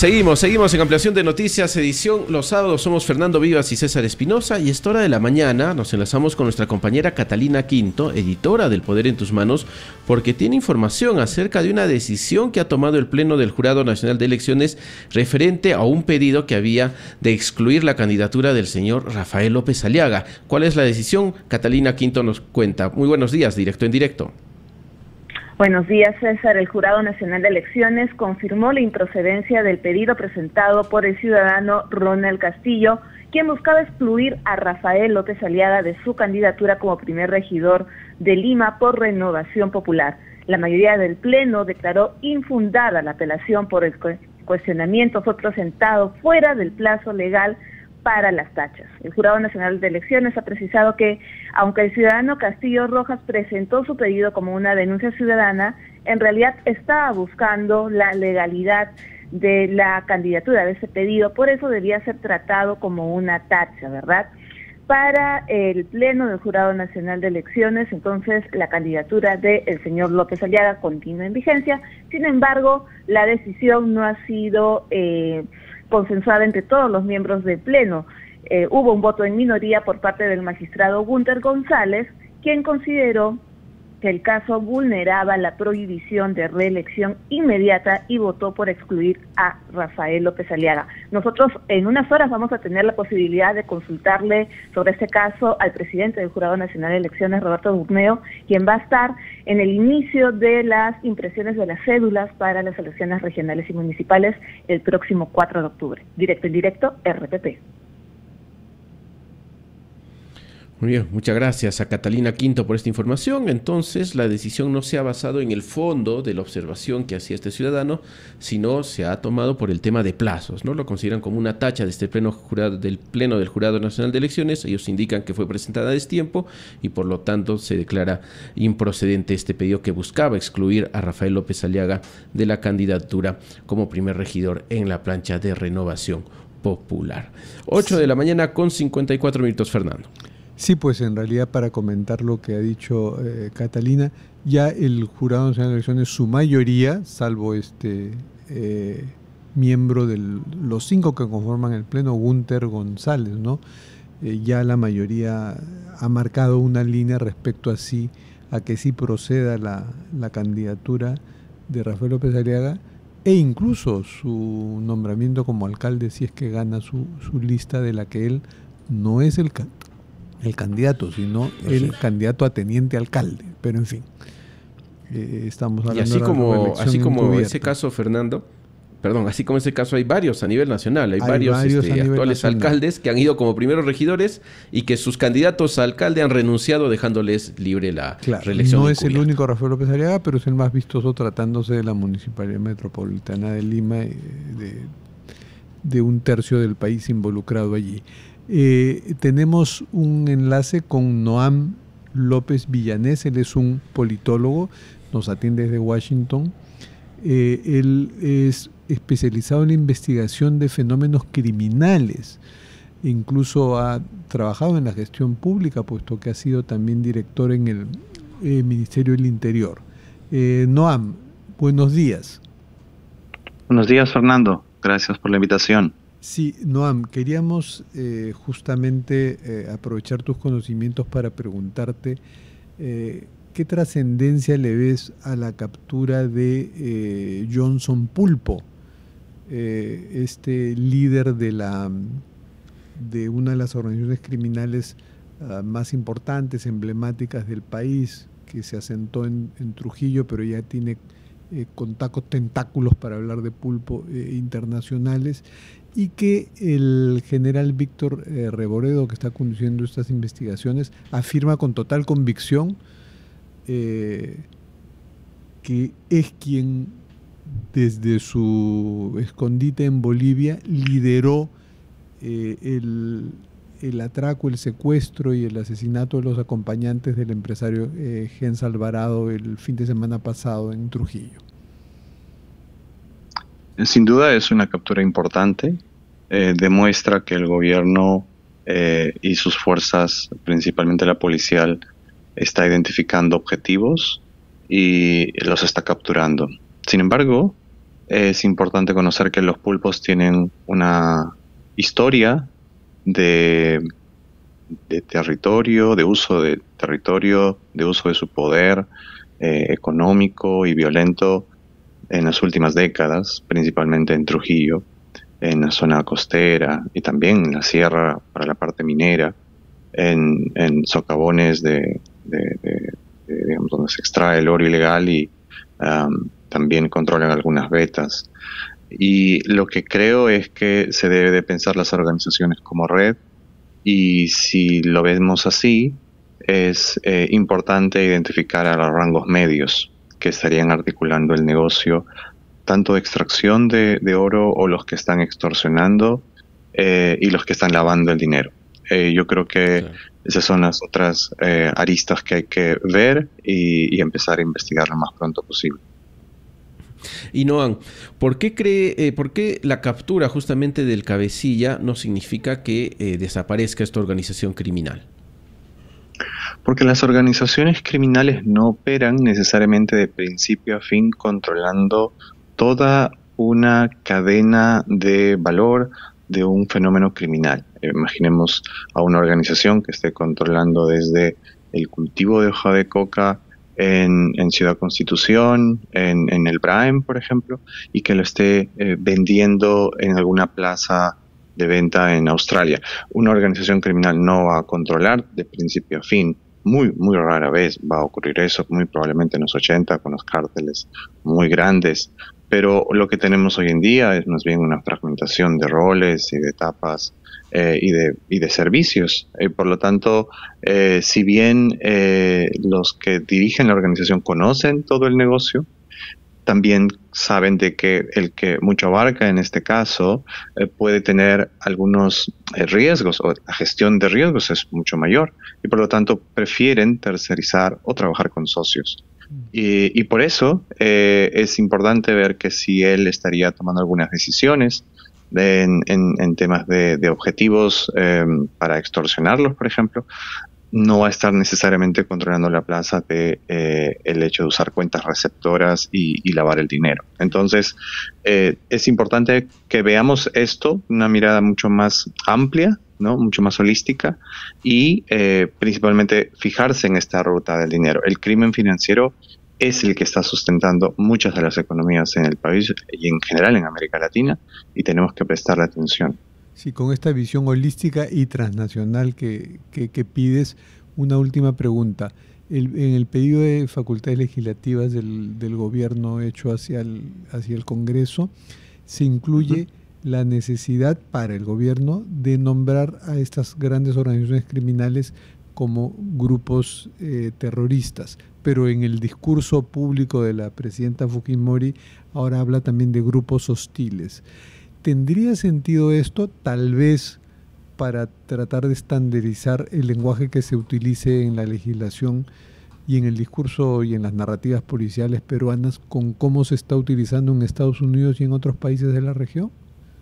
Seguimos en Ampliación de Noticias, edición los sábados. Somos Fernando Vivas y César Espinosa, y a esta hora de la mañana nos enlazamos con nuestra compañera Catalina Quinto, editora del Poder en tus Manos, porque tiene información acerca de una decisión que ha tomado el Pleno del Jurado Nacional de Elecciones referente a un pedido que había de excluir la candidatura del señor Rafael López Aliaga. ¿Cuál es la decisión? Catalina Quinto nos cuenta. Muy buenos días, directo en directo. Buenos días, César. El Jurado Nacional de Elecciones confirmó la improcedencia del pedido presentado por el ciudadano Ronald Castillo, quien buscaba excluir a Rafael López Aliaga de su candidatura como primer regidor de Lima por Renovación Popular. La mayoría del Pleno declaró infundada la apelación por el cuestionamiento fue presentado fuera del plazo legal para las tachas. El Jurado Nacional de Elecciones ha precisado que, aunque el ciudadano Castillo Rojas presentó su pedido como una denuncia ciudadana, en realidad estaba buscando la legalidad de la candidatura de ese pedido, por eso debía ser tratado como una tacha, ¿verdad? Para el Pleno del Jurado Nacional de Elecciones, entonces, la candidatura del señor López Aliaga continúa en vigencia. Sin embargo, la decisión no ha sido consensuada entre todos los miembros del Pleno. Hubo un voto en minoría por parte del magistrado Gunter González, quien consideró que el caso vulneraba la prohibición de reelección inmediata y votó por excluir a Rafael López Aliaga. Nosotros en unas horas vamos a tener la posibilidad de consultarle sobre este caso al presidente del Jurado Nacional de Elecciones, Roberto Burneo, quien va a estar en el inicio de las impresiones de las cédulas para las elecciones regionales y municipales el próximo 4 de octubre. Directo en directo, RPP. Muy bien, muchas gracias a Catalina Quinto por esta información. Entonces, la decisión no se ha basado en el fondo de la observación que hacía este ciudadano, sino se ha tomado por el tema de plazos, ¿no? Lo consideran como una tacha de este Pleno del Jurado Nacional de Elecciones. Ellos indican que fue presentada a destiempo y por lo tanto se declara improcedente este pedido que buscaba excluir a Rafael López Aliaga de la candidatura como primer regidor en la plancha de Renovación Popular. 8 de la mañana con 54 minutos, Fernando. Sí, pues en realidad para comentar lo que ha dicho Catalina, ya el Jurado Nacional de Elecciones, su mayoría, salvo miembro de los 5 que conforman el Pleno, Gunter González, ¿no? Ya la mayoría ha marcado una línea respecto a que sí proceda la candidatura de Rafael López Aliaga e incluso su nombramiento como alcalde si es que gana su lista, de la que él no es el candidato, sino el candidato a teniente alcalde. Pero en fin, estamos hablando y así como ese caso, Fernando, así como ese caso hay varios a nivel nacional, hay varios actuales alcaldes que han ido como primeros regidores y que sus candidatos a alcalde han renunciado dejándoles libre la reelección. No es el único Rafael López Aliaga, pero es el más vistoso tratándose de la Municipalidad Metropolitana de Lima, de un tercio del país involucrado allí. Tenemos un enlace con Noam López Villanés. Él es un politólogo, nos atiende desde Washington. Él es especializado en la investigación de fenómenos criminales, incluso ha trabajado en la gestión pública, puesto que ha sido también director en el Ministerio del Interior. Noam, buenos días. Buenos días, Fernando. Gracias por la invitación. Sí, Noam, queríamos justamente aprovechar tus conocimientos para preguntarte ¿qué trascendencia le ves a la captura de Johnson Pulpo, este líder de una de las organizaciones criminales más importantes, emblemáticas del país, que se asentó en Trujillo, pero ya tiene tentáculos, para hablar de pulpo, internacionales, y que el general Víctor Reboredo, que está conduciendo estas investigaciones, afirma con total convicción que es quien desde su escondite en Bolivia lideró el atraco, el secuestro y el asesinato de los acompañantes del empresario Gens Alvarado el fin de semana pasado en Trujillo. Sin duda es una captura importante, demuestra que el gobierno y sus fuerzas, principalmente la policial, está identificando objetivos y los está capturando. Sin embargo, es importante conocer que los pulpos tienen una historia de territorio, de uso de territorio, de uso de su poder económico y violento en las últimas décadas, principalmente en Trujillo, en la zona costera y también en la sierra para la parte minera, en socavones digamos, donde se extrae el oro ilegal y también controlan algunas vetas. Y lo que creo es que se debe de pensar las organizaciones como red, y si lo vemos así, es importante identificar a los rangos medios que estarían articulando el negocio, tanto de extracción de oro o los que están extorsionando y los que están lavando el dinero. Yo creo que esas son las otras aristas que hay que ver y empezar a investigar lo más pronto posible. Y Noam, ¿por qué la captura justamente del cabecilla no significa que desaparezca esta organización criminal? Porque las organizaciones criminales no operan necesariamente de principio a fin controlando toda una cadena de valor de un fenómeno criminal. Imaginemos a una organización que esté controlando desde el cultivo de hoja de coca en Ciudad Constitución, en el Braem, por ejemplo, y que lo esté vendiendo en alguna plaza de venta en Australia. Una organización criminal no va a controlar de principio a fin. Muy, muy rara vez va a ocurrir eso, muy probablemente en los 80 con los cárteles muy grandes. Pero lo que tenemos hoy en día es más bien una fragmentación de roles y de etapas y de servicios. Por lo tanto, si bien los que dirigen la organización conocen todo el negocio, también saben de que el que mucho abarca en este caso puede tener algunos riesgos, o la gestión de riesgos es mucho mayor, y por lo tanto prefieren tercerizar o trabajar con socios. Y por eso es importante ver que si él estaría tomando algunas decisiones en temas de objetivos para extorsionarlos, por ejemplo, no va a estar necesariamente controlando la plaza de el hecho de usar cuentas receptoras y lavar el dinero. Entonces, es importante que veamos esto, una mirada mucho más amplia, ¿no? Mucho más holística, y principalmente fijarse en esta ruta del dinero. El crimen financiero es el que está sustentando muchas de las economías en el país y en general en América Latina, y tenemos que prestarle atención. Sí, con esta visión holística y transnacional que pides, una última pregunta. En el pedido de facultades legislativas del gobierno hecho hacia el Congreso, se incluye la necesidad para el gobierno de nombrar a estas grandes organizaciones criminales como grupos terroristas. Pero en el discurso público de la presidenta Fujimori ahora habla también de grupos hostiles. ¿Tendría sentido esto, tal vez, para tratar de estandarizar el lenguaje que se utilice en la legislación y en el discurso y en las narrativas policiales peruanas con cómo se está utilizando en Estados Unidos y en otros países de la región?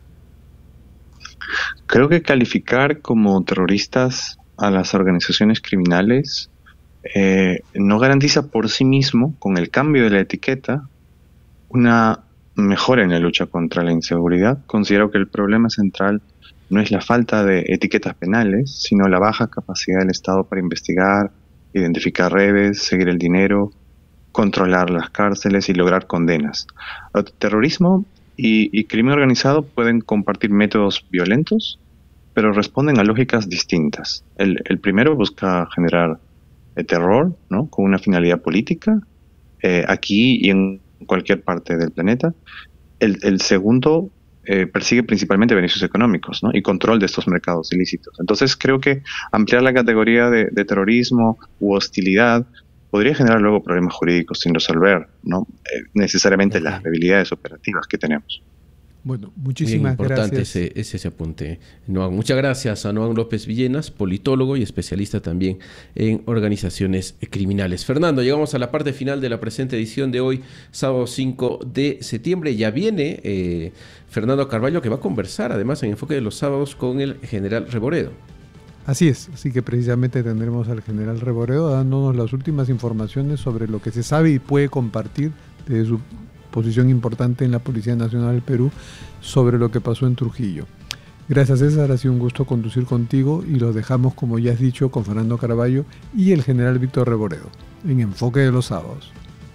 Creo que calificar como terroristas a las organizaciones criminales no garantiza por sí mismo, con el cambio de la etiqueta, una mejora en la lucha contra la inseguridad. Considero que el problema central no es la falta de etiquetas penales, sino la baja capacidad del Estado para investigar, identificar redes, seguir el dinero, controlar las cárceles y lograr condenas. El terrorismo y crimen organizado pueden compartir métodos violentos, pero responden a lógicas distintas. El primero busca generar terror, ¿no?, con una finalidad política, aquí y en cualquier parte del planeta. El segundo persigue principalmente beneficios económicos, ¿no?, y control de estos mercados ilícitos. Entonces creo que ampliar la categoría de terrorismo u hostilidad podría generar luego problemas jurídicos sin resolver, ¿no?, necesariamente las debilidades operativas que tenemos. Bueno, muchísimas importante gracias. ese apunte, Noam. Muchas gracias a Noam López Villenas, politólogo y especialista también en organizaciones criminales. Fernando, llegamos a la parte final de la presente edición de hoy, sábado 5 de septiembre. Ya viene Fernando Carvalho, que va a conversar además en Enfoque de los Sábados con el general Reboredo. Así es, así que precisamente tendremos al general Reboredo dándonos las últimas informaciones sobre lo que se sabe y puede compartir desde su posición importante en la Policía Nacional del Perú sobre lo que pasó en Trujillo. Gracias, César, ha sido un gusto conducir contigo y los dejamos, como ya has dicho, con Fernando Caraballo y el general Víctor Reboredo en Enfoque de los Sábados.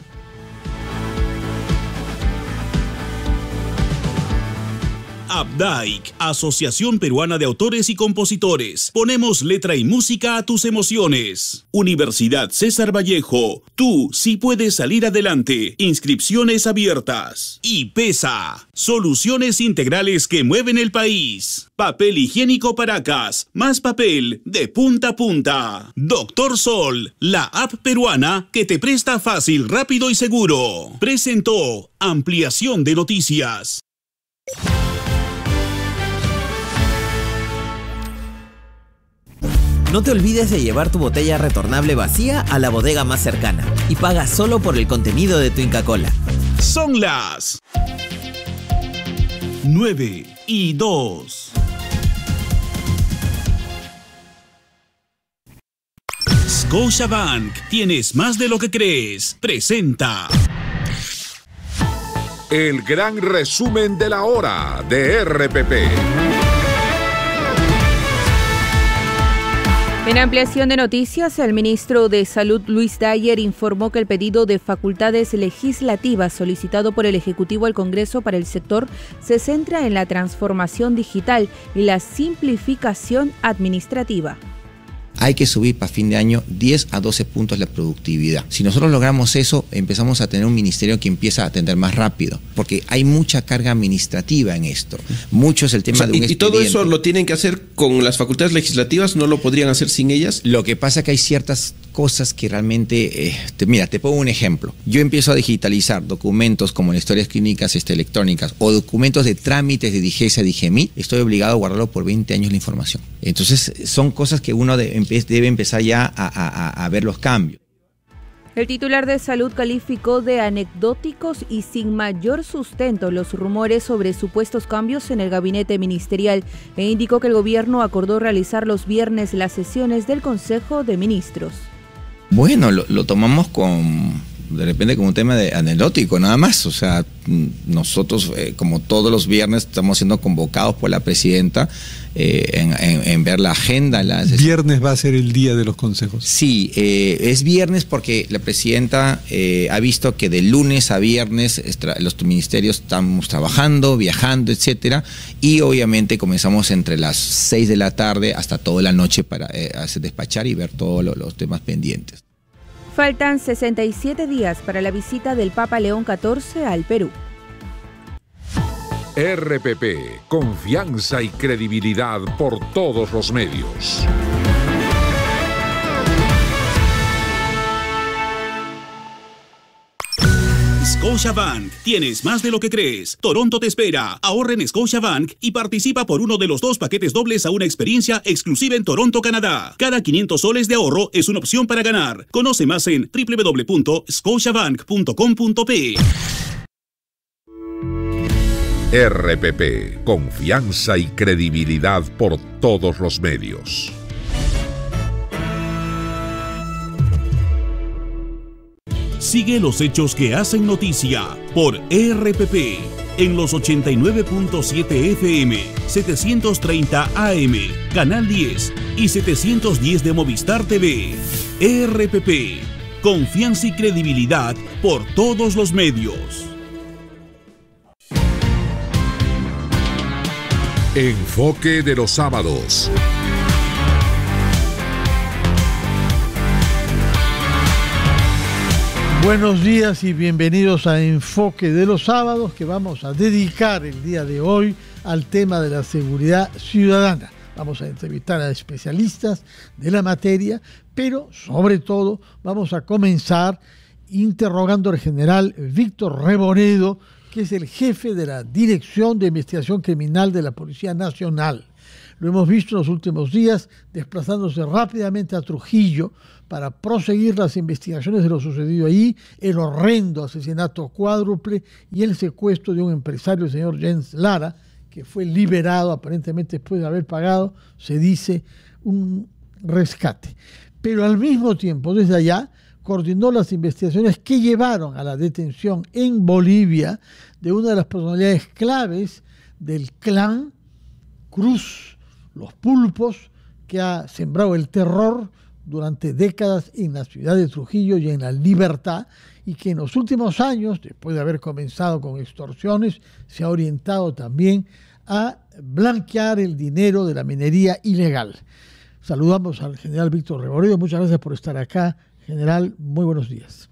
Updike, Asociación Peruana de Autores y Compositores. Ponemos letra y música a tus emociones. Universidad César Vallejo. Tú sí puedes salir adelante. Inscripciones abiertas. Y PESA, soluciones integrales que mueven el país. Papel higiénico Paracas. Más papel de punta a punta. Doctor Sol, la app peruana que te presta fácil, rápido y seguro. Presentó Ampliación de Noticias. No te olvides de llevar tu botella retornable vacía a la bodega más cercana y paga solo por el contenido de tu Inca Kola. Son las 9:02. Scotiabank, tienes más de lo que crees. Presenta el gran resumen de la hora de RPP. En ampliación de noticias, el ministro de Salud, Luis Dyer, informó que el pedido de facultades legislativas solicitado por el Ejecutivo al Congreso para el sector se centra en la transformación digital y la simplificación administrativa. Hay que subir para fin de año 10 a 12 puntos la productividad. Si nosotros logramos eso, empezamos a tener un ministerio que empieza a atender más rápido, porque hay mucha carga administrativa en esto. Mucho es el tema de un expediente. ¿Y todo eso lo tienen que hacer con las facultades legislativas? ¿No lo podrían hacer sin ellas? Lo que pasa es que hay ciertas cosas que realmente... mira, te pongo un ejemplo. Yo empiezo a digitalizar documentos como las historias clínicas electrónicas o documentos de trámites de DIGESA, DIGEMIT. Estoy obligado a guardarlo por 20 años la información. Entonces, son cosas que uno debe empezar ya a ver los cambios. El titular de Salud calificó de anecdóticos y sin mayor sustento los rumores sobre supuestos cambios en el gabinete ministerial e indicó que el gobierno acordó realizar los viernes las sesiones del Consejo de Ministros. Bueno, lo tomamos de repente como un tema de anecdótico nada más. O sea, nosotros como todos los viernes estamos siendo convocados por la presidenta en ver la agenda. ¿Viernes va a ser el día de los consejos? Sí, es viernes porque la presidenta ha visto que de lunes a viernes los ministerios estamos trabajando, viajando, etcétera, y obviamente comenzamos entre las 6 de la tarde hasta toda la noche para despachar y ver todos los temas pendientes. Faltan 67 días para la visita del Papa León XIV al Perú. RPP, confianza y credibilidad por todos los medios. Scotiabank, tienes más de lo que crees. Toronto te espera. Ahorra en Scotiabank y participa por uno de los 2 paquetes dobles a una experiencia exclusiva en Toronto, Canadá. Cada 500 soles de ahorro es una opción para ganar. Conoce más en www.scotiabank.com.pe. RPP, confianza y credibilidad por todos los medios. Sigue los hechos que hacen noticia por RPP en los 89.7 FM, 730 AM, Canal 10 y 710 de Movistar TV. RPP, confianza y credibilidad por todos los medios. Enfoque de los sábados. Buenos días y bienvenidos a Enfoque de los Sábados, que vamos a dedicar el día de hoy al tema de la seguridad ciudadana. Vamos a entrevistar a especialistas de la materia, pero sobre todo vamos a comenzar interrogando al general Víctor Reboredo, que es el jefe de la Dirección de Investigación Criminal de la Policía Nacional. Lo hemos visto en los últimos días desplazándose rápidamente a Trujillo para proseguir las investigaciones de lo sucedido ahí, el horrendo asesinato cuádruple y el secuestro de un empresario, el señor Jens Lara, que fue liberado aparentemente después de haber pagado, se dice, un rescate. Pero al mismo tiempo, desde allá, coordinó las investigaciones que llevaron a la detención en Bolivia de una de las personalidades claves del clan Cruz, los Pulpos, que ha sembrado el terror durante décadas en la ciudad de Trujillo y en La Libertad, y que en los últimos años, después de haber comenzado con extorsiones, se ha orientado también a blanquear el dinero de la minería ilegal. Saludamos al general Víctor Rebolledo. Muchas gracias por estar acá. General, muy buenos días.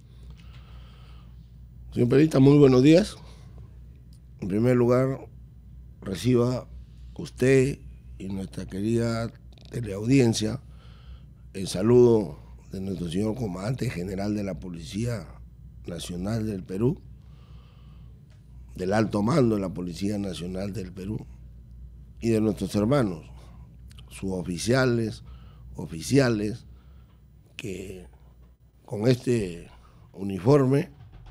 Señor periodista, muy buenos días. En primer lugar, reciba usted y nuestra querida teleaudiencia el saludo de nuestro señor comandante general de la Policía Nacional del Perú, del alto mando de la Policía Nacional del Perú y de nuestros hermanos, suboficiales, oficiales, que con este uniforme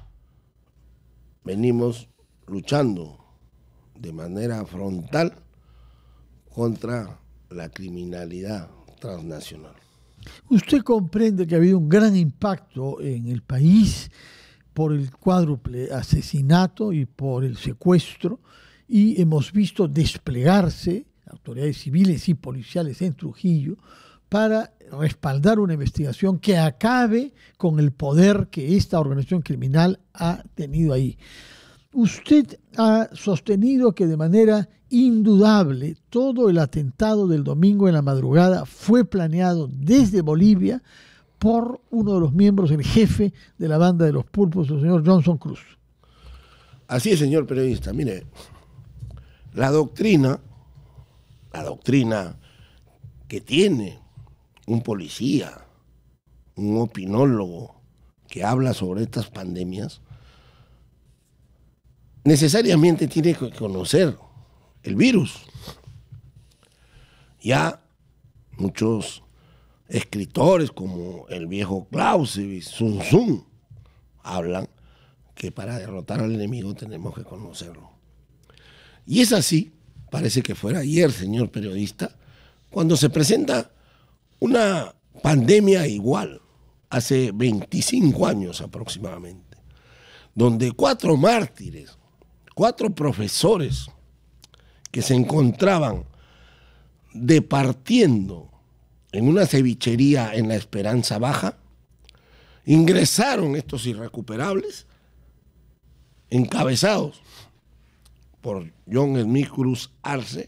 venimos luchando de manera frontal contra la criminalidad transnacional. Usted comprende que ha habido un gran impacto en el país por el cuádruple asesinato y por el secuestro, y hemos visto desplegarse autoridades civiles y policiales en Trujillo para respaldar una investigación que acabe con el poder que esta organización criminal ha tenido ahí. Usted ha sostenido que de manera indudable todo el atentado del domingo en la madrugada fue planeado desde Bolivia por uno de los miembros, el jefe de la banda de los Pulpos, el señor Johnson Cruz. Así es, señor periodista. Mire, la doctrina que tiene un policía, un opinólogo que habla sobre estas pandemias, necesariamente tiene que conocer el virus. Ya muchos escritores como el viejo Clausewitz, Sun Tzu, hablan que para derrotar al enemigo tenemos que conocerlo. Y es así, parece que fuera ayer, señor periodista, cuando se presenta una pandemia igual, hace 25 años aproximadamente, donde 4 mártires, 4 profesores que se encontraban departiendo en una cevichería en La Esperanza Baja, ingresaron estos irrecuperables, encabezados por John Smith Cruz Arce,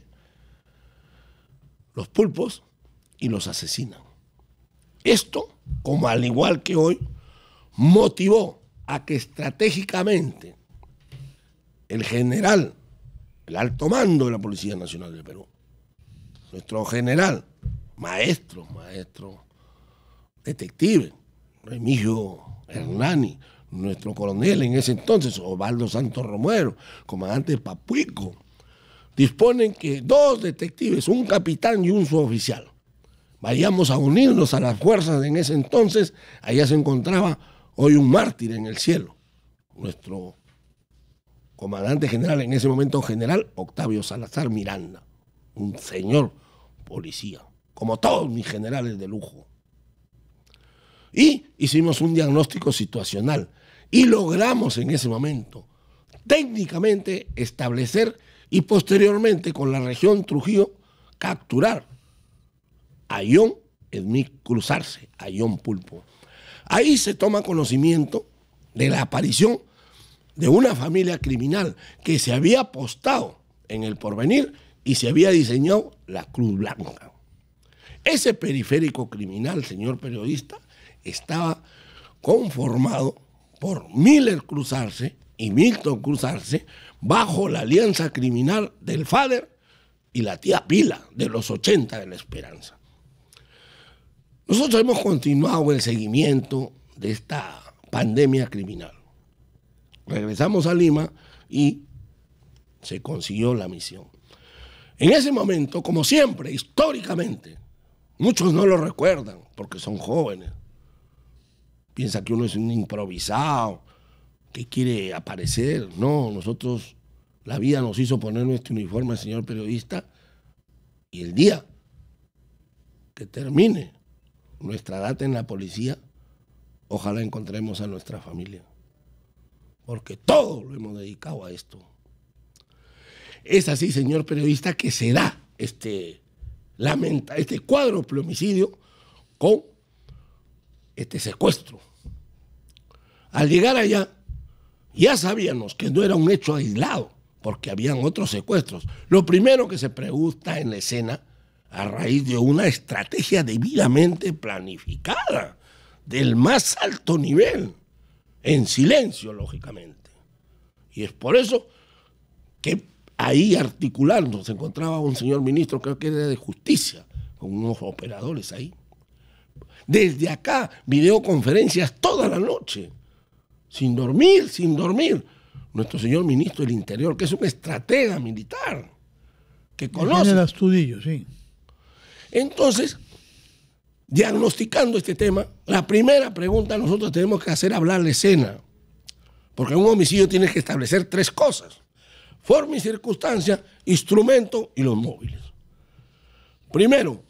los Pulpos, y los asesinan. Esto, como al igual que hoy, motivó a que estratégicamente el general, el alto mando de la Policía Nacional del Perú, nuestro general, maestro, detective, Remigio Hernani, nuestro coronel en ese entonces, Osvaldo Santos Romero, comandante Papuico, disponen que 2 detectives, un capitán y un suboficial, vayamos a unirnos a las fuerzas en ese entonces. Allá se encontraba hoy un mártir en el cielo, nuestro comandante general en ese momento, general Octavio Salazar Miranda, un señor policía, como todos mis generales de lujo. Y hicimos un diagnóstico situacional y logramos en ese momento técnicamente establecer y posteriormente con la región Trujillo capturar a John Smith Cruz Arce, a John Pulpo. Ahí se toma conocimiento de la aparición de una familia criminal que se había apostado en el porvenir y se había diseñado la Cruz Blanca. Ese periférico criminal, señor periodista, estaba conformado por Miller Cruz Arce y Milton Cruz Arce bajo la alianza criminal del FADER y la tía Pila de los 80 de La Esperanza. Nosotros hemos continuado el seguimiento de esta pandemia criminal. Regresamos a Lima y se consiguió la misión. En ese momento, como siempre, históricamente, muchos no lo recuerdan porque son jóvenes. Piensa que uno es un improvisado, que quiere aparecer. No, nosotros, la vida nos hizo poner nuestro uniforme, señor periodista, y el día que termine nuestra data en la policía, ojalá encontremos a nuestra familia, porque todo lo hemos dedicado a esto. Es así, señor periodista, que se da este cuádruple homicidio con este secuestro. Al llegar allá, ya sabíamos que no era un hecho aislado, porque habían otros secuestros. Lo primero que se pregunta en la escena, a raíz de una estrategia debidamente planificada, del más alto nivel, en silencio, lógicamente. Y es por eso que ahí articulando se encontraba un señor ministro, creo que era de Justicia, con unos operadores ahí. Desde acá, videoconferencias toda la noche, sin dormir. Nuestro señor ministro del Interior, que es un estratega militar, que conoce. El Astudillo, sí. Entonces, diagnosticando este tema, la primera pregunta nosotros tenemos que hacer hablar la escena, porque en un homicidio tienes que establecer 3 cosas: forma y circunstancia, instrumento y los móviles. Primero,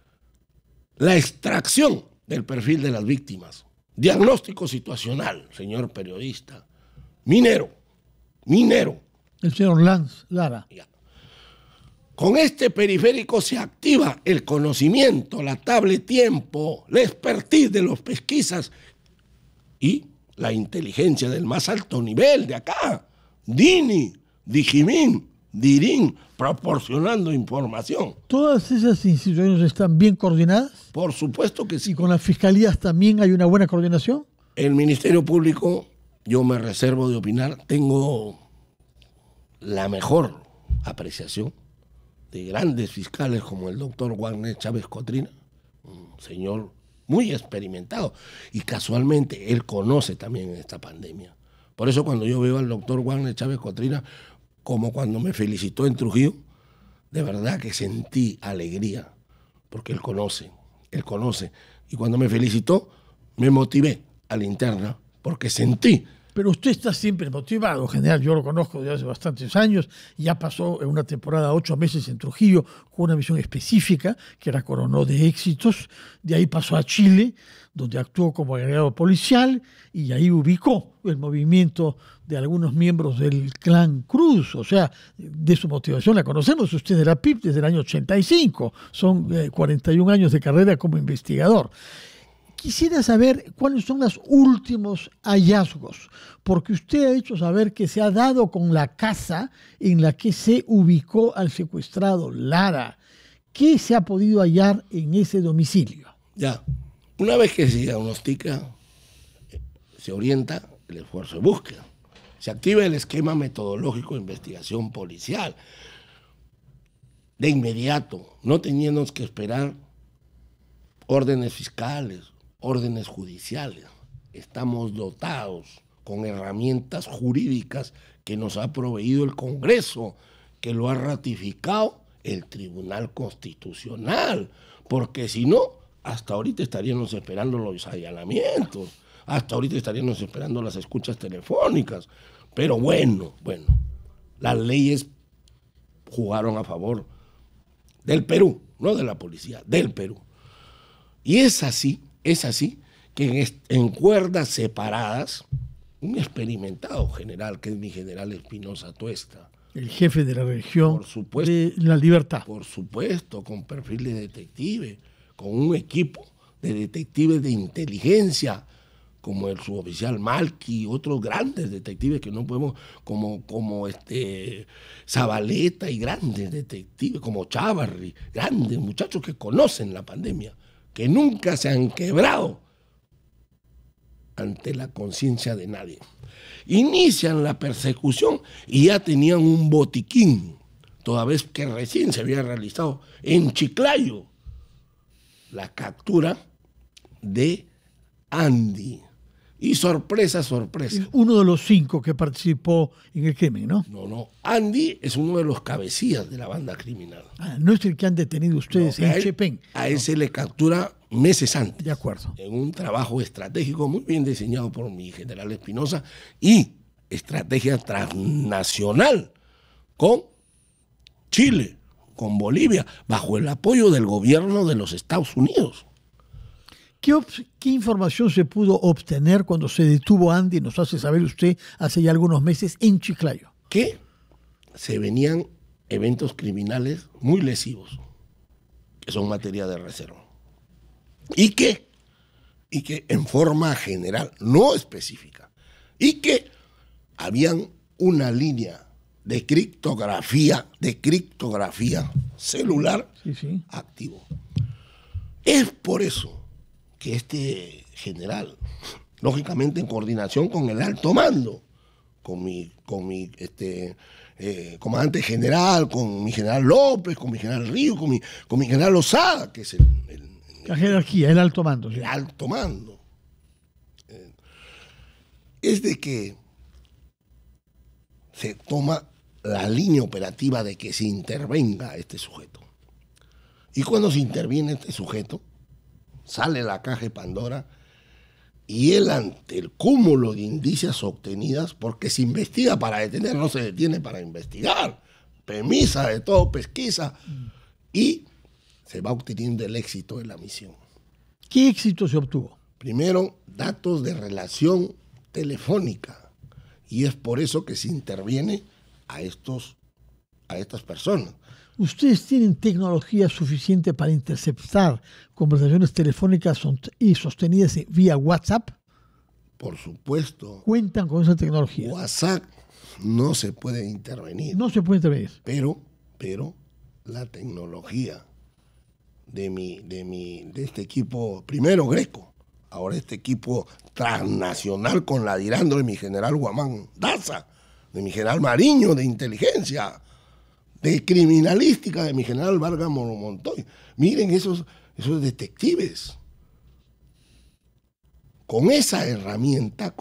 la extracción del perfil de las víctimas. Diagnóstico situacional, señor periodista. Minero. El señor Lance Lara. Ya. Con este periférico se activa el conocimiento, la tabla tiempo, la expertise de los pesquisas y la inteligencia del más alto nivel de acá. DINI, DIGIMIN, DIRIN, proporcionando información. ¿Todas esas instituciones están bien coordinadas? Por supuesto que sí. ¿Y con las fiscalías también hay una buena coordinación? El Ministerio Público, yo me reservo de opinar, tengo la mejor apreciación de grandes fiscales como el doctor Wagner Chávez Cotrina, un señor muy experimentado, y casualmente él conoce también esta pandemia. Por eso cuando yo veo al doctor Wagner Chávez Cotrina, como cuando me felicitó en Trujillo, de verdad que sentí alegría, porque él conoce. Y cuando me felicitó, me motivé a la interna, porque sentí. Pero usted está siempre motivado, general. Yo lo conozco desde hace bastantes años. Ya pasó en una temporada 8 meses en Trujillo con una misión específica que la coronó de éxitos. De ahí pasó a Chile, donde actuó como agregado policial y ahí ubicó el movimiento de algunos miembros del clan Cruz. O sea, de su motivación la conocemos. Usted era PIP desde el año 85. Son 41 años de carrera como investigador. Quisiera saber cuáles son los últimos hallazgos, porque usted ha hecho saber que se ha dado con la casa en la que se ubicó al secuestrado Lara. ¿Qué se ha podido hallar en ese domicilio? Ya, una vez que se diagnostica, se orienta el esfuerzo de búsqueda. Se activa el esquema metodológico de investigación policial. De inmediato, no teniendo que esperar órdenes fiscales, órdenes judiciales. Estamos dotados con herramientas jurídicas que nos ha proveído el Congreso, que lo ha ratificado el Tribunal Constitucional, porque si no, hasta ahorita estaríamos esperando los allanamientos, hasta ahorita estaríamos esperando las escuchas telefónicas. Pero bueno, las leyes jugaron a favor del Perú, no de la policía, del Perú. Y es así que en cuerdas separadas, un experimentado general, que es mi general Espinosa Tuesta, el jefe de la región de La Libertad. Por supuesto, con perfil de detective, con un equipo de detectives de inteligencia, como el suboficial Malqui, otros grandes detectives que no podemos, como Zabaleta y grandes detectives, como Chávarri, grandes muchachos que conocen la pandemia, que nunca se han quebrado ante la conciencia de nadie. Inician la persecución y ya tenían un botiquín, toda vez que recién se había realizado en Chiclayo la captura de Andy. Y sorpresa. Uno de los 5 que participó en el crimen, ¿no? No. Andy es uno de los cabecillas de la banda criminal. No es el que han detenido ustedes en Chepén. A él se le captura meses antes. De acuerdo. En un trabajo estratégico muy bien diseñado por mi general Espinosa y estrategia transnacional con Chile, con Bolivia, bajo el apoyo del gobierno de los Estados Unidos. ¿Qué información se pudo obtener cuando se detuvo Andy, nos hace saber usted, hace ya algunos meses en Chiclayo? Que se venían eventos criminales muy lesivos, que son materia de reserva. Y que en forma general, no específica, y que habían una línea de criptografía celular activo. Es por eso que este general, lógicamente en coordinación con el alto mando, con mi comandante general, con mi general López, con mi general Río, con mi general Lozada, que es la jerarquía, el alto mando. Sí. El alto mando. Es de que se toma la línea operativa de que se intervenga este sujeto. Y cuando se interviene este sujeto, sale la caja de Pandora y él, ante el cúmulo de indicias obtenidas, porque se investiga para detener, no se detiene para investigar, premisa de todo, pesquisa, y se va obteniendo el éxito de la misión. ¿Qué éxito se obtuvo? Primero, datos de relación telefónica, y es por eso que se interviene a estas personas. ¿Ustedes tienen tecnología suficiente para interceptar conversaciones telefónicas y sostenidas vía WhatsApp? Por supuesto. ¿Cuentan con esa tecnología? WhatsApp no se puede intervenir. No se puede intervenir. Pero la tecnología de este equipo, primero Greco, ahora este equipo transnacional con la dirando de mi general Guamán Daza, de mi general Mariño de inteligencia, de criminalística de mi general Vargas Montoy. Miren esos detectives. Con esa herramienta,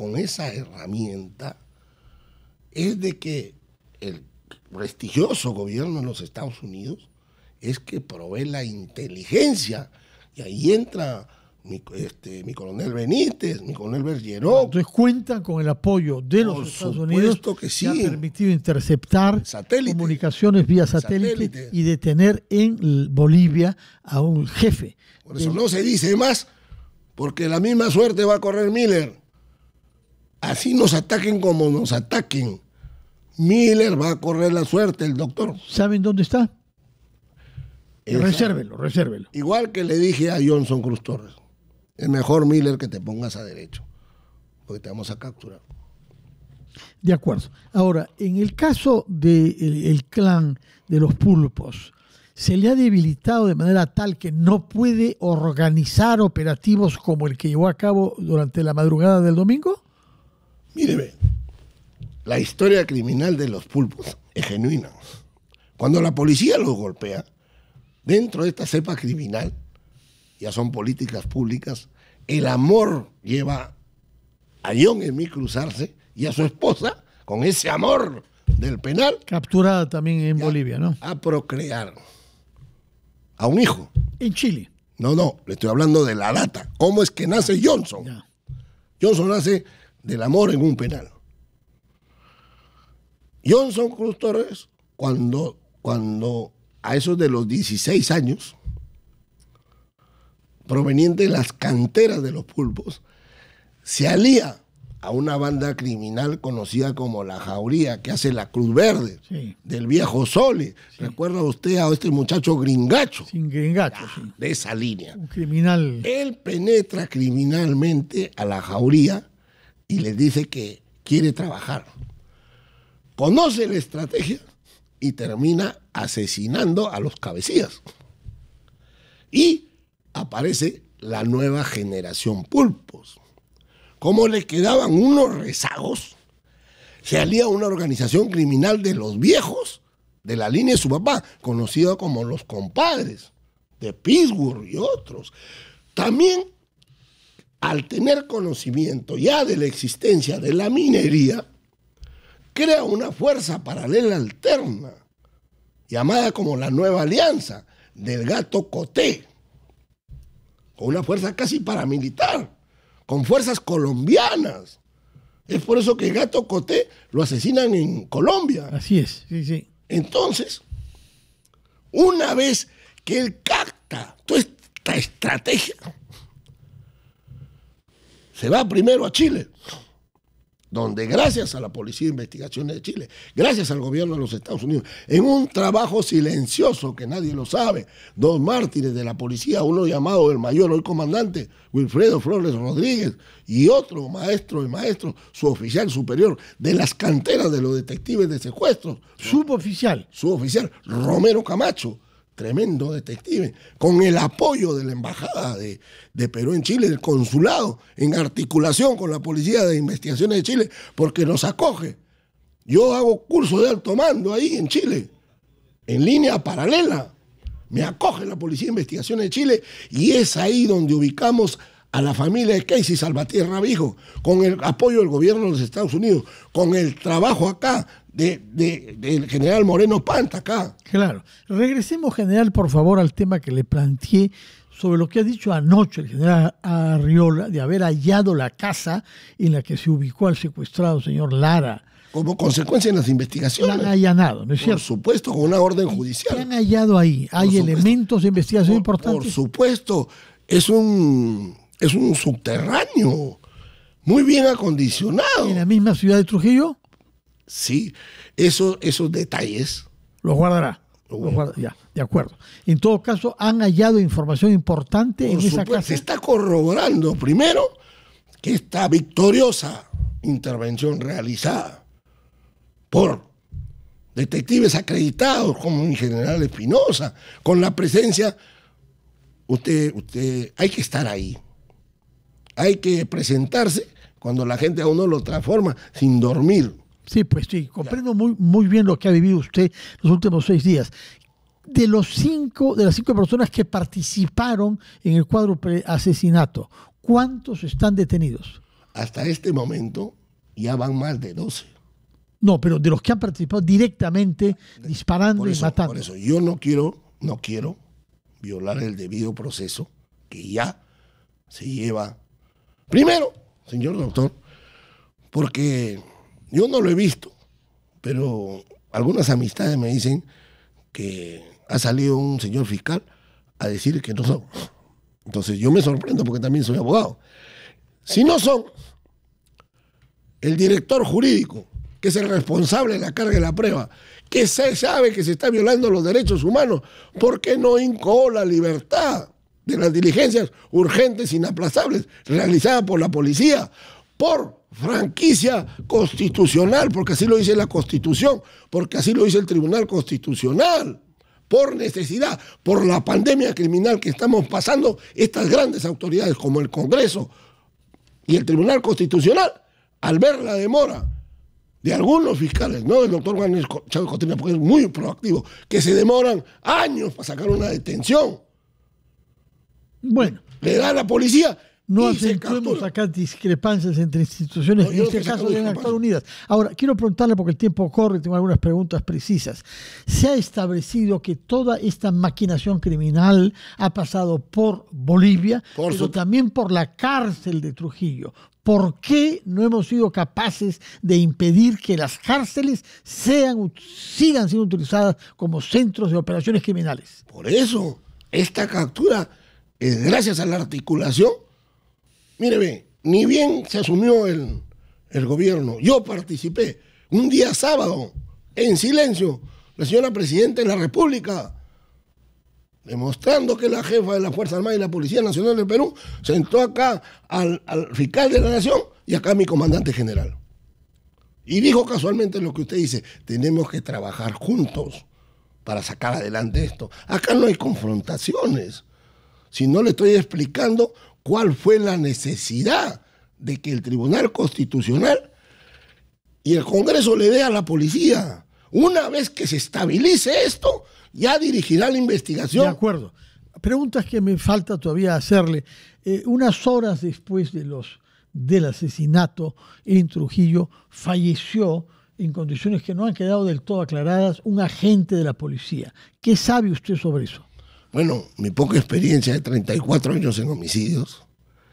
es de que el prestigioso gobierno de los Estados Unidos es que provee la inteligencia. Y ahí entra mi coronel Benítez, mi coronel Bergeró. Entonces cuentan con el apoyo de los Estados Unidos, que sí. Ha permitido interceptar comunicaciones vía satélite y detener en Bolivia a un jefe. Por eso no se dice más, porque la misma suerte va a correr Miller. Así nos ataquen como nos ataquen. Miller va a correr la suerte, el doctor. ¿Saben dónde está? Resérvelo. Igual que le dije a Johnson Cruz Torres, es mejor, Miller, que te pongas a derecho, porque te vamos a capturar. De acuerdo. Ahora, en el caso del clan de los pulpos, ¿se le ha debilitado de manera tal que no puede organizar operativos como el que llevó a cabo durante la madrugada del domingo? Míreme, la historia criminal de los pulpos es genuina. Cuando la policía los golpea, dentro de esta cepa criminal, ya son políticas públicas, el amor lleva a John Emí cruzarse y a su esposa, con ese amor del penal, capturada también en Bolivia, ¿no? A procrear a un hijo. En Chile. No, le estoy hablando de la data. ¿Cómo es que nace Johnson? Ya. Johnson nace del amor en un penal. Johnson Cruz Torres, cuando a esos de los 16 años, proveniente de las canteras de los pulpos, se alía a una banda criminal conocida como La Jauría, que hace la Cruz Verde, sí, del viejo Sole. Sí. ¿Recuerda usted a este muchacho Gringacho? Sin Gringacho, sí. De esa línea. Un criminal. Él penetra criminalmente a La Jauría y les dice que quiere trabajar. Conoce la estrategia y termina asesinando a los cabecillas. Y aparece la nueva generación pulpos. Como le quedaban unos rezagos, se alía a una organización criminal de los viejos, de la línea de su papá, conocida como los compadres, de Pittsburgh y otros. También, al tener conocimiento ya de la existencia de la minería, crea una fuerza paralela alterna, llamada como la Nueva Alianza del Gato Coté, con una fuerza casi paramilitar, con fuerzas colombianas. Es por eso que el Gato Coté lo asesinan en Colombia. Así es, sí, sí. Entonces, una vez que él capta toda esta estrategia, se va primero a Chile, donde gracias a la Policía de Investigaciones de Chile, gracias al gobierno de los Estados Unidos, en un trabajo silencioso que nadie lo sabe, 2 mártires de la policía, uno llamado el mayor, hoy comandante, Wilfredo Flores Rodríguez, y otro maestro de maestros, su oficial superior de las canteras de los detectives de secuestros. Suboficial, Romero Camacho, tremendo detective, con el apoyo de la Embajada de Perú en Chile, del consulado, en articulación con la Policía de Investigaciones de Chile, porque nos acoge. Yo hago curso de alto mando ahí en Chile, en línea paralela. Me acoge la Policía de Investigaciones de Chile y es ahí donde ubicamos a la familia de Casey Salvatierra Vijo, con el apoyo del gobierno de los Estados Unidos, con el trabajo acá del general Moreno Panta acá. Claro. Regresemos, general, por favor, al tema que le planteé sobre lo que ha dicho anoche el general Arriola de haber hallado la casa en la que se ubicó al secuestrado señor Lara. Como consecuencia de las investigaciones. La han allanado, ¿no es cierto? Por supuesto, con una orden judicial. ¿Qué han hallado ahí? ¿Hay elementos de investigación importantes? Por supuesto, es un subterráneo muy bien acondicionado. ¿En la misma ciudad de Trujillo? Sí, esos detalles. Los guardará. Ya, de acuerdo. En todo caso, han hallado información importante en esa casa. Se está corroborando, primero, que esta victoriosa intervención realizada por detectives acreditados como el general Espinosa, con la presencia, usted hay que estar ahí. Hay que presentarse cuando la gente a uno lo transforma sin dormir. Sí, pues sí, comprendo muy bien lo que ha vivido usted los últimos 6 días. De las 5 personas que participaron en el cuadro asesinato, ¿cuántos están detenidos? Hasta este momento ya van más de 12. No, pero de los que han participado directamente disparando y matando. Por eso yo no quiero violar el debido proceso que ya se lleva. Primero, señor doctor, porque yo no lo he visto, pero algunas amistades me dicen que ha salido un señor fiscal a decir que no son. Entonces yo me sorprendo porque también soy abogado. Si no son, el director jurídico, que es el responsable de la carga de la prueba, que se sabe que se está violando los derechos humanos, ¿por qué no incoó la libertad de las diligencias urgentes inaplazables realizadas por la policía? Por franquicia constitucional, porque así lo dice la Constitución, porque así lo dice el Tribunal Constitucional, por necesidad, por la pandemia criminal que estamos pasando, estas grandes autoridades como el Congreso y el Tribunal Constitucional, al ver la demora de algunos fiscales, no del doctor Juan Chávez Cotrina, porque es muy proactivo, que se demoran años para sacar una detención. Bueno, le da a la policía. No acentuemos acá discrepancias entre instituciones, en este caso deben actuar unidas. Ahora, quiero preguntarle, porque el tiempo corre, tengo algunas preguntas precisas. ¿Se ha establecido que toda esta maquinación criminal ha pasado por Bolivia, pero también por la cárcel de Trujillo? ¿Por qué no hemos sido capaces de impedir que las cárceles sigan siendo utilizadas como centros de operaciones criminales? Por eso, esta captura es gracias a la articulación. Mire, ve, ni bien se asumió el gobierno, yo participé un día sábado, en silencio, la señora Presidenta de la República, demostrando que la jefa de la Fuerza Armada y la Policía Nacional del Perú, sentó acá al fiscal de la Nación y acá a mi comandante general. Y dijo casualmente lo que usted dice, tenemos que trabajar juntos para sacar adelante esto. Acá no hay confrontaciones, sino le estoy explicando cuál fue la necesidad de que el Tribunal Constitucional y el Congreso le dé a la policía. Una vez que se estabilice esto, ya dirigirá la investigación. De acuerdo. Preguntas que me falta todavía hacerle. Unas horas después del asesinato en Trujillo, falleció en condiciones que no han quedado del todo aclaradas un agente de la policía. ¿Qué sabe usted sobre eso? Bueno, mi poca experiencia de 34 años en homicidios,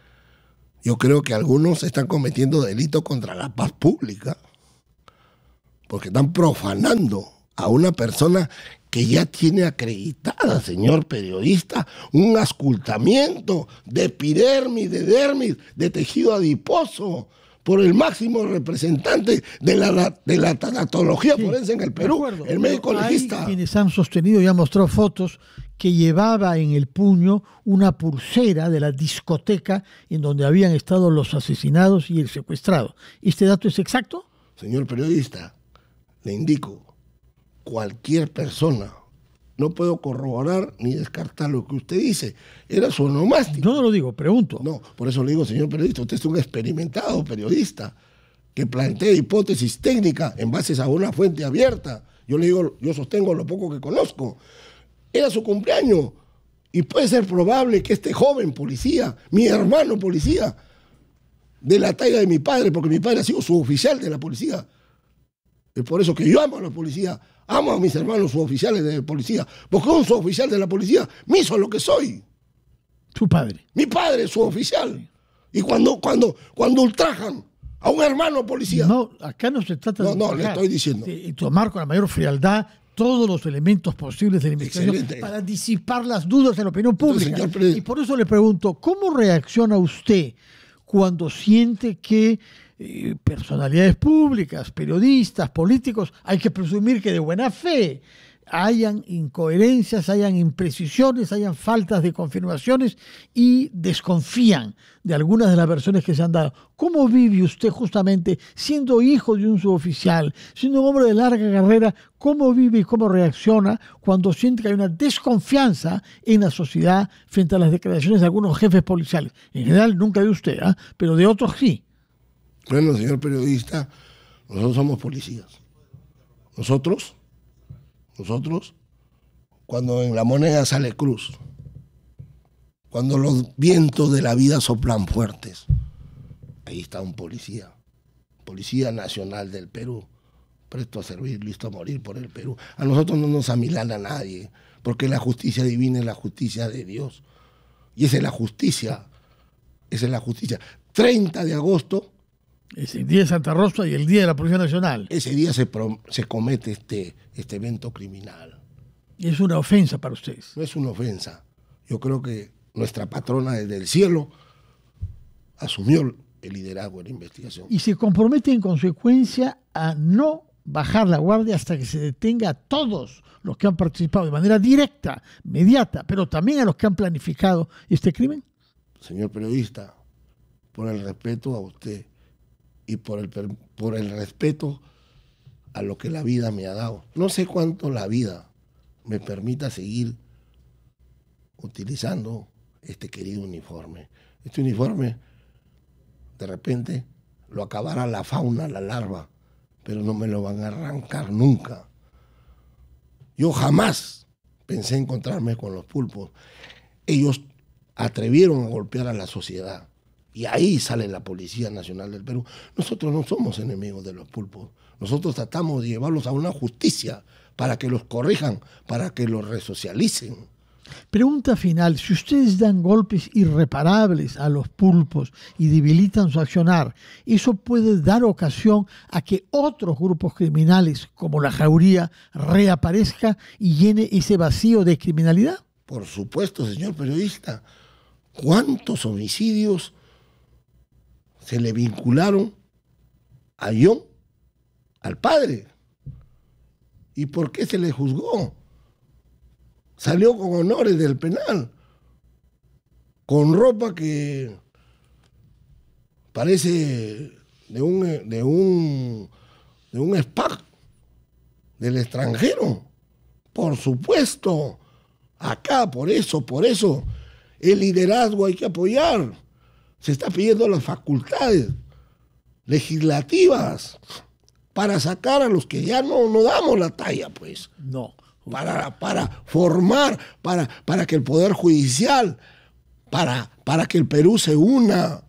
yo creo que algunos están cometiendo delitos contra la paz pública, porque están profanando a una persona que ya tiene acreditada, señor periodista, un auscultamiento de epidermis, de dermis, de tejido adiposo, por el máximo representante de la tanatología forense en el Perú, el médico legista. Hay quienes han sostenido, ya mostró fotos, que llevaba en el puño una pulsera de la discoteca en donde habían estado los asesinados y el secuestrado. ¿Este dato es exacto? Señor periodista, le indico, cualquier persona, no puedo corroborar ni descartar lo que usted dice, era su onomástico. No lo digo, pregunto. No, por eso le digo, señor periodista, usted es un experimentado periodista que plantea hipótesis técnicas en base a una fuente abierta. Yo le digo, yo sostengo lo poco que conozco. Era su cumpleaños y puede ser probable que este joven policía, mi hermano policía, de la talla de mi padre, porque mi padre ha sido suboficial de la policía. Es por eso que yo amo a la policía, amo a mis hermanos suboficiales de policía, porque un suboficial de la policía me hizo lo que soy. ¿Tu padre? Mi padre es suboficial. Y cuando ultrajan a un hermano policía... No, acá no se trata de... No, le estoy diciendo. Y tomar con la mayor frialdad todos los elementos posibles de la investigación. Excelente. Para disipar las dudas en la opinión pública. Entonces, y por eso le pregunto, ¿cómo reacciona usted cuando siente que personalidades públicas, periodistas, políticos, hay que presumir que de buena fe hayan incoherencias, hayan imprecisiones, hayan faltas de confirmaciones y desconfían de algunas de las versiones que se han dado? ¿Cómo vive usted justamente siendo hijo de un suboficial, siendo un hombre de larga carrera? ¿Cómo vive y cómo reacciona cuando siente que hay una desconfianza en la sociedad frente a las declaraciones de algunos jefes policiales? En general nunca de usted, pero de otros sí. Bueno, señor periodista, nosotros somos policías. Nosotros, cuando en la moneda sale cruz, cuando los vientos de la vida soplan fuertes, ahí está un policía, Policía Nacional del Perú, presto a servir, listo a morir por el Perú. A nosotros no nos amilana nadie, porque la justicia divina es la justicia de Dios. Y esa es la justicia, 30 de agosto. Es el día de Santa Rosa y el día de la Policía Nacional. Ese día se comete este evento criminal. ¿Y es una ofensa para ustedes? No es una ofensa. Yo creo que nuestra patrona desde el cielo asumió el liderazgo de la investigación. Y se compromete en consecuencia a no bajar la guardia hasta que se detenga a todos los que han participado de manera directa, inmediata, pero también a los que han planificado este crimen. Señor periodista, por el respeto a usted y por el respeto a lo que la vida me ha dado. No sé cuánto la vida me permita seguir utilizando este querido uniforme. Este uniforme, de repente, lo acabará la fauna, la larva, pero no me lo van a arrancar nunca. Yo jamás pensé encontrarme con los pulpos. Ellos atrevieron a golpear a la sociedad. Y ahí sale la Policía Nacional del Perú. Nosotros no somos enemigos de los pulpos. Nosotros tratamos de llevarlos a una justicia para que los corrijan, para que los resocialicen. Pregunta final. Si ustedes dan golpes irreparables a los pulpos y debilitan su accionar, ¿eso puede dar ocasión a que otros grupos criminales, como la Jauría, reaparezca y llene ese vacío de criminalidad? Por supuesto, señor periodista. ¿Cuántos homicidios se le vincularon a John, al padre? ¿Y por qué se le juzgó? Salió con honores del penal, con ropa que parece de un SPAC del extranjero. Por supuesto, acá por eso, el liderazgo hay que apoyar. Se está pidiendo las facultades legislativas para sacar a los que ya no damos la talla, pues. No. Para formar, para que el Poder Judicial, para que el Perú se una.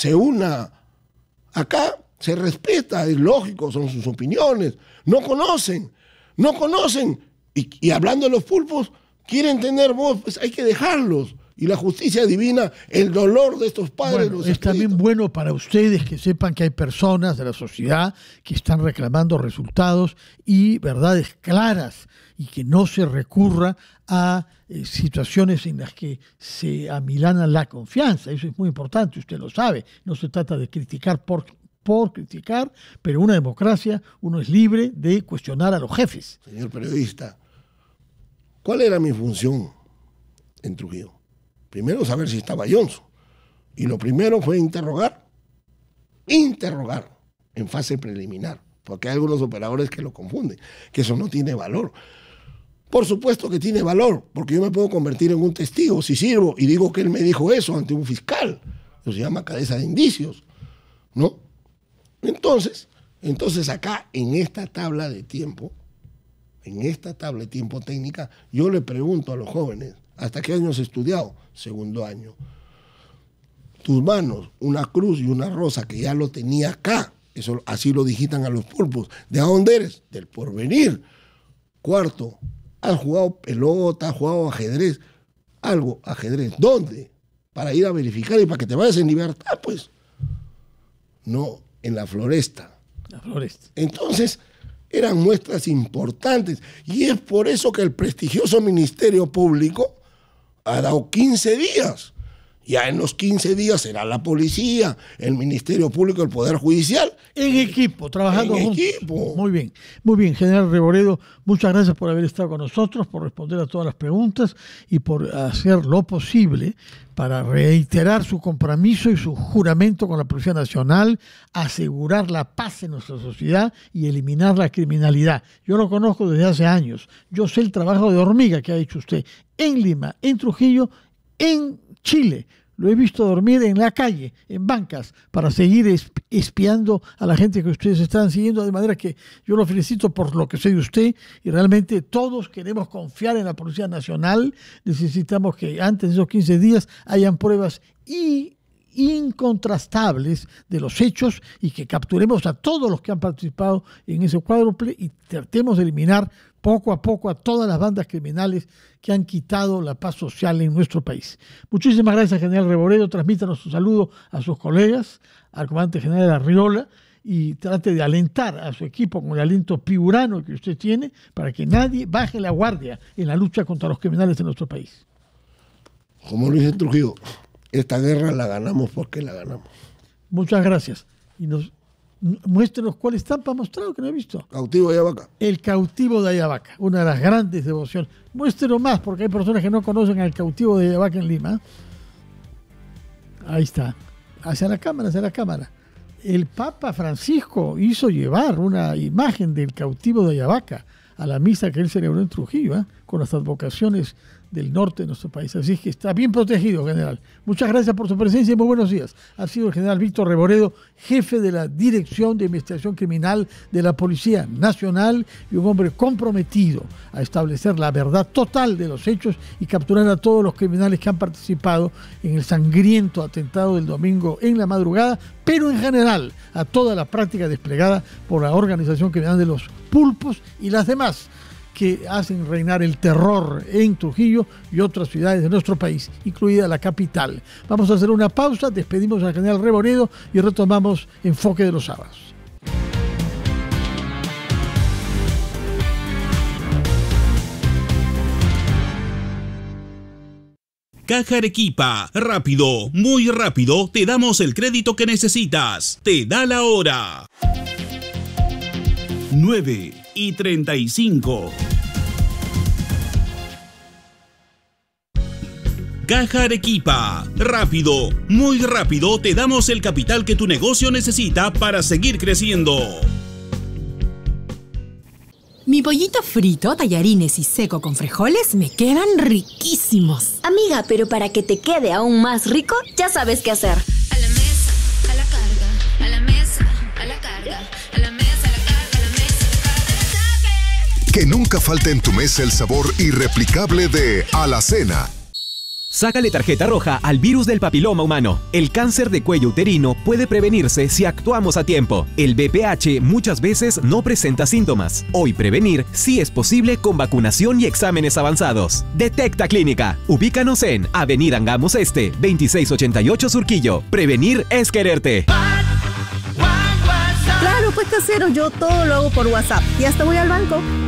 Acá se respeta, es lógico, son sus opiniones. No conocen. Y hablando de los pulpos, quieren tener voz, pues hay que dejarlos. Y la justicia divina, el dolor de estos padres. Bueno, es también bueno para ustedes que sepan que hay personas de la sociedad que están reclamando resultados y verdades claras y que no se recurra a situaciones en las que se amilana la confianza. Eso es muy importante, usted lo sabe. No se trata de criticar por criticar, pero en una democracia uno es libre de cuestionar a los jefes. Señor periodista, ¿cuál era mi función en Trujillo? Primero, saber si estaba Johnson. Y lo primero fue interrogar en fase preliminar, porque hay algunos operadores que lo confunden, que eso no tiene valor. Por supuesto que tiene valor, porque yo me puedo convertir en un testigo si sirvo y digo que él me dijo eso ante un fiscal. Eso se llama cabeza de indicios, ¿no? Entonces acá en esta tabla de tiempo técnica, yo le pregunto a los jóvenes, ¿hasta qué año has estudiado? Segundo año. Tus manos, una cruz y una rosa, que ya lo tenía acá. Eso así lo digitan a los pulpos. ¿De dónde eres? Del Porvenir. Cuarto, ¿has jugado pelota, has jugado ajedrez? Algo, ajedrez. ¿Dónde? Para ir a verificar y para que te vayas en libertad, pues. No, en la Floresta. La Floresta. Entonces, eran muestras importantes. Y es por eso que el prestigioso Ministerio Público ha dado 15 días. Ya en los 15 días será la policía, el Ministerio Público, el Poder Judicial. En equipo, trabajando juntos. Muy bien, General Reboredo, muchas gracias por haber estado con nosotros, por responder a todas las preguntas y por hacer lo posible para reiterar su compromiso y su juramento con la Policía Nacional, asegurar la paz en nuestra sociedad y eliminar la criminalidad. Yo lo conozco desde hace años. Yo sé el trabajo de hormiga que ha hecho usted en Lima, en Trujillo, en Chile. Lo he visto dormir en la calle, en bancas, para seguir espiando a la gente que ustedes están siguiendo, de manera que yo lo felicito por lo que sé de usted y realmente todos queremos confiar en la Policía Nacional. Necesitamos que antes de esos 15 días hayan pruebas incontrastables de los hechos y que capturemos a todos los que han participado en ese cuádruple y tratemos de eliminar poco a poco a todas las bandas criminales que han quitado la paz social en nuestro país. Muchísimas gracias, General Reboredo. Transmítanos su saludo a sus colegas, al comandante general Arriola, y trate de alentar a su equipo con el aliento piurano que usted tiene para que nadie baje la guardia en la lucha contra los criminales de nuestro país. Como lo dice Trujillo, esta guerra la ganamos porque la ganamos. Muchas gracias. Y muéstrenos cuál estampa ha mostrado, que no he visto. Cautivo de Ayabaca. El cautivo de Ayabaca, una de las grandes devociones. Muéstrenos más, porque hay personas que no conocen al cautivo de Ayabaca en Lima. Ahí está. Hacia la cámara. El Papa Francisco hizo llevar una imagen del cautivo de Ayabaca a la misa que él celebró en Trujillo, con las advocaciones del norte de nuestro país. Así que está bien protegido, general. Muchas gracias por su presencia y muy buenos días. Ha sido el general Víctor Reboredo, jefe de la Dirección de Investigación Criminal de la Policía Nacional y un hombre comprometido a establecer la verdad total de los hechos y capturar a todos los criminales que han participado en el sangriento atentado del domingo en la madrugada, pero en general a toda la práctica desplegada por la organización criminal de los pulpos y las demás que hacen reinar el terror en Trujillo y otras ciudades de nuestro país, incluida la capital. Vamos a hacer una pausa, despedimos al general Reboredo y retomamos Enfoque de los Sábados. Caja Arequipa, rápido, muy rápido, te damos el crédito que necesitas. Te da la hora. 9:35. Caja Arequipa, rápido, muy rápido, te damos el capital que tu negocio necesita para seguir creciendo. Mi pollito frito, tallarines y seco con frijoles me quedan riquísimos. Amiga, pero para que te quede aún más rico, ya sabes qué hacer. A la mesa, a la carga, a la mesa, a la carga, a la mesa, a la carga, a la mesa, a la carga. Que nunca falte en tu mesa el sabor irreplicable de Alacena. Sácale tarjeta roja al virus del papiloma humano. El cáncer de cuello uterino puede prevenirse si actuamos a tiempo. El VPH muchas veces no presenta síntomas. Hoy prevenir sí es posible con vacunación y exámenes avanzados. Detecta Clínica. Ubícanos en Avenida Angamos Este, 2688 Surquillo. Prevenir es quererte. Claro, pues casero, yo todo lo hago por WhatsApp y hasta voy al banco.